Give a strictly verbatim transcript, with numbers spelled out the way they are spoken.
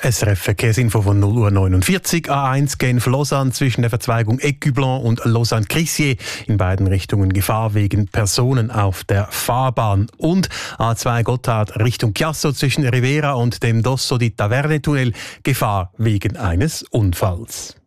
S R F-Verkehrsinfo von null Uhr neunundvierzig. A eins Genf-Lausanne zwischen der Verzweigung Écublens und Lausanne-Crissier. In beiden Richtungen Gefahr wegen Personen auf der Fahrbahn. Und A zwei Gotthard Richtung Chiasso zwischen Rivera und dem Dosso di Taverne-Tunnel. Gefahr wegen eines Unfalls.